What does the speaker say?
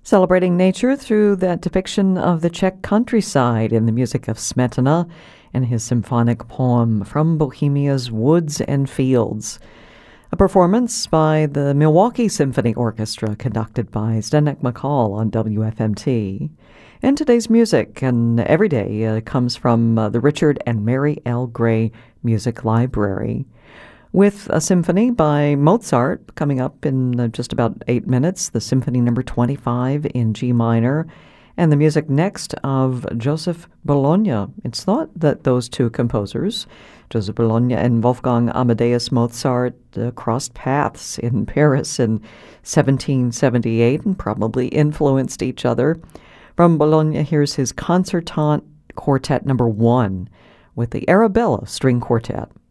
Celebrating nature through that depiction of the Czech countryside in the music of Smetana and his symphonic poem From Bohemia's Woods and Fields. A performance by the Milwaukee Symphony Orchestra conducted by Zdenek McCall on WFMT. And today's music, and every day, comes from the Richard and Mary L. Gray Music Library. With a symphony by Mozart coming up in just about 8 minutes, the Symphony Number 25 in G minor, and the music next of Joseph Bologna. It's thought that those two composers, Joseph Bologna and Wolfgang Amadeus Mozart, crossed paths in Paris in 1778 and probably influenced each other. From Bologna, here's his Concertante Quartet Number 1 with the Arabella String Quartet.